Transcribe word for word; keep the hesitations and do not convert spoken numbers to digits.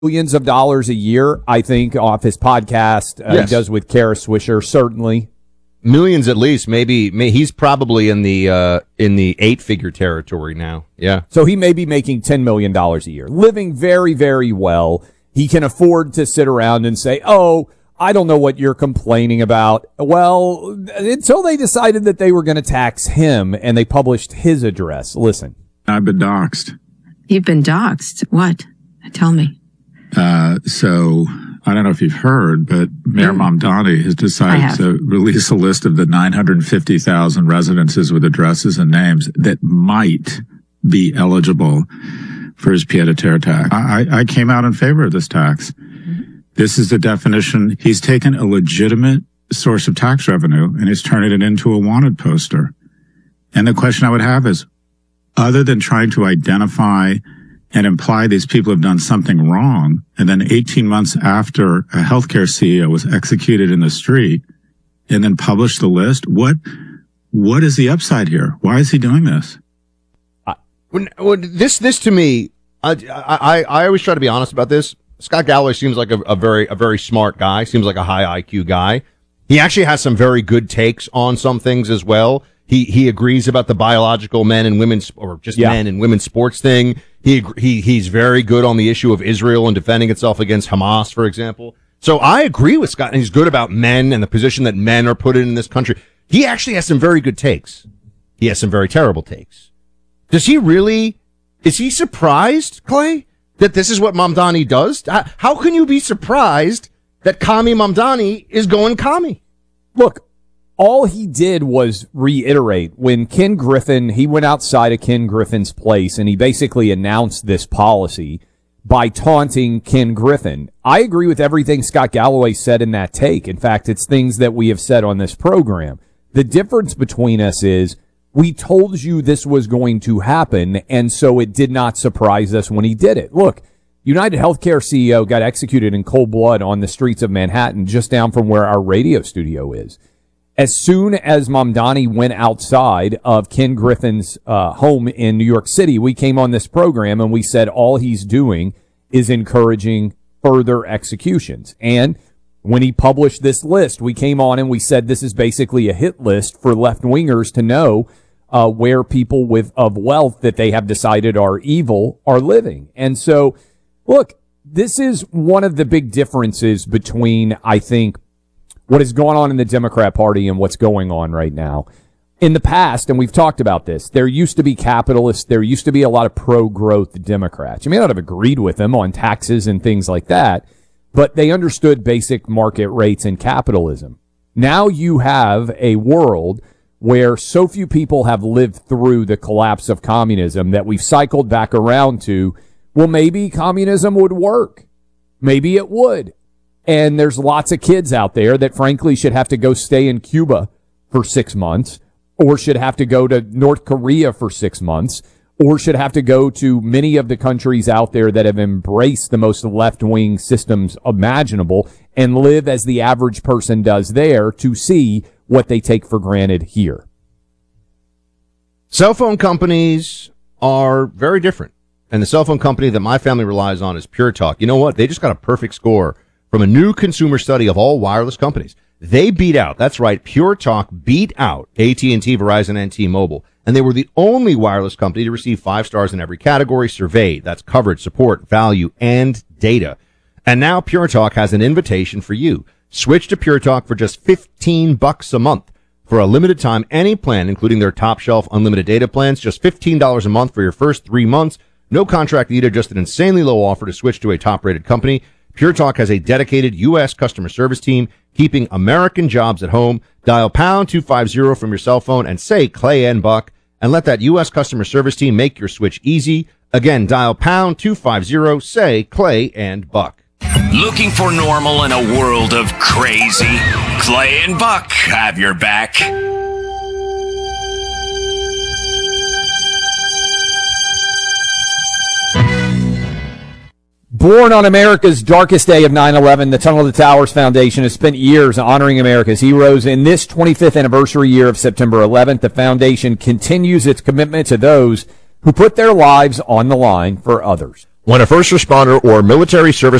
millions of dollars a year, I think, off his podcast. Uh, yes. He does with Kara Swisher, certainly. Millions at least. Maybe, may, he's probably in the uh, in the eight-figure territory now. Yeah. So he may be making ten million dollars a year, living very, very well. He can afford to sit around and say, oh, I don't know what you're complaining about. Well, until they decided that they were going to tax him and they published his address. Listen. I've been doxxed. You've been doxxed? What? Tell me. Uh, so I don't know if you've heard, but Mayor Mm. Mamdani has decided have. to release a list of the nine hundred fifty thousand residences with addresses and names that might be eligible for his pied-à-terre tax. I, I came out in favor of this tax. Mm-hmm. This is the definition. He's taken a legitimate source of tax revenue and he's turning it into a wanted poster. And the question I would have is, other than trying to identify and imply these people have done something wrong, and then eighteen months after a healthcare C E O was executed in the street and then published the list, what what is the upside here? Why is he doing this? When, when this this to me, I, I I always try to be honest about this. Scott Galloway seems like a, a very a very smart guy. Seems like a high I Q guy. He actually has some very good takes on some things as well. He he agrees about the biological men and women, or just yeah. men and women's sports thing. He he he's very good on the issue of Israel and defending itself against Hamas, for example. So I agree with Scott, and he's good about men and the position that men are put in in this country. He actually has some very good takes. He has some very terrible takes. Does he really? Is he surprised, Clay, that this is what Mamdani does? How can you be surprised that Kami Mamdani is going commie? Look, all he did was reiterate when Ken Griffin, he went outside of Ken Griffin's place and he basically announced this policy by taunting Ken Griffin. I agree with everything Scott Galloway said in that take. In fact, it's things that we have said on this program. The difference between us is we told you this was going to happen, and so it did not surprise us when he did it. Look, United Healthcare C E O got executed in cold blood on the streets of Manhattan, just down from where our radio studio is. As soon as Mamdani went outside of Ken Griffin's uh, home in New York City, we came on this program and we said all he's doing is encouraging further executions. And when he published this list, we came on and we said this is basically a hit list for left-wingers to know uh, where people with of wealth that they have decided are evil are living. And so, look, this is one of the big differences between, I think, what is going on in the Democrat Party and what's going on right now. In the past, and we've talked about this, there used to be capitalists, there used to be a lot of pro-growth Democrats. You may not have agreed with them on taxes and things like that, but they understood basic market rates and capitalism. Now you have a world where so few people have lived through the collapse of communism that we've cycled back around to, well, maybe communism would work. Maybe it would. And there's lots of kids out there that frankly should have to go stay in Cuba for six months or should have to go to North Korea for six months or should have to go to many of the countries out there that have embraced the most left-wing systems imaginable and live as the average person does there to see what they take for granted here. Cell phone companies are very different. And the cell phone company that my family relies on is Pure Talk. You know what? They just got a perfect score from a new consumer study of all wireless companies. They beat out, that's right, Pure Talk beat out A T and T, Verizon, and T-Mobile. And they were the only wireless company to receive five stars in every category surveyed. That's coverage, support, value, and data. And now Pure Talk has an invitation for you. Switch to Pure Talk for just fifteen bucks a month. For a limited time, any plan, including their top shelf unlimited data plans, just fifteen dollars a month for your first three months. No contract needed, just an insanely low offer to switch to a top-rated company. Pure Talk has a dedicated U S customer service team keeping American jobs at home. Dial pound two fifty from your cell phone and say Clay and Buck, and let that U S customer service team make your switch easy. Again, dial pound two fifty, say Clay and Buck. Looking for normal in a world of crazy? Clay and Buck have your back. Born on America's darkest day of nine eleven, the Tunnel to Towers Foundation has spent years honoring America's heroes. In this twenty-fifth anniversary year of September eleventh, the foundation continues its commitment to those who put their lives on the line for others. When a first responder or military service